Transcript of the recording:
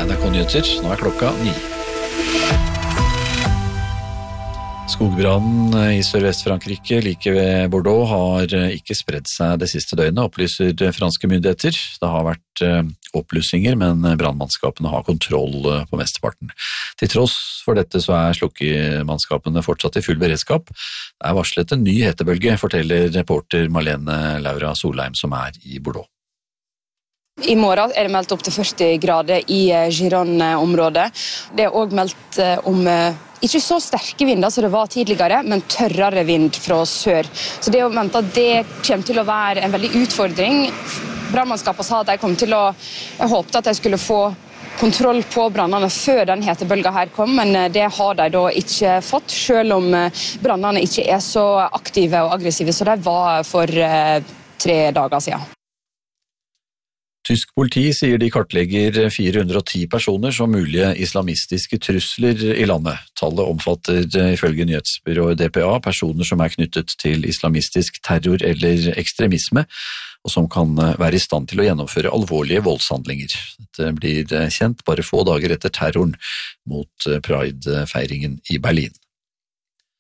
NRK Nyheter, nå klokka 9. Skogbrannen i Sørvest-Frankrike, like ved Bordeaux, har ikke spredt seg det siste døgnet, opplyser franske myndigheter. Det har vært oppblussinger, men brannmannskapene har kontroll på mesteparten. Til tross for dette så slukkemannskapene fortsatt i full beredskap. Det er varslet en ny hetebølge, forteller reporter Marlene Laura Solheim, som er i Bordeaux. I morgen er det meldt opp til 40 grader i Gironne-området. Det er også meldt om ikke så sterke vinder som det var tidligere, men tørrere vind fra sør. Så det er vent at det kommer til å være en veldig utfordring. Brannmannskapene sa at jeg håpte at de skulle få kontroll på brannene før den hetebølgen her kom, men det har de da ikke fått, selv om brannene ikke er så aktive og aggressive som de var for 3 dager siden. Tysk politi sier de kartlegger 410 personer som mulige islamistiske trusler i landet. Tallet omfatter ifølge nyhetsbyrået DPA personer som er knyttet til islamistisk terror eller ekstremisme, og som kan være i stand til å gjennomføre alvorlige voldshandlinger. Dette blir kjent bare få dager etter terroren mot Pride-feiringen i Berlin.